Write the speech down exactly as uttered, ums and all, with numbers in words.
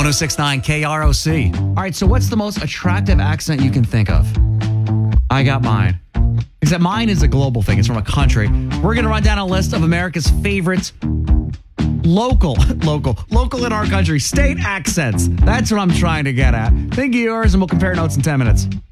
six point nine K R O C. All right, so what's the most attractive accent you can think of? I got mine. Except mine is a global thing. It's from a country. We're going to run down a list of America's favorite local, local, local in our country, state accents. That's what I'm trying to get at. Think of yours, and we'll compare notes in ten minutes.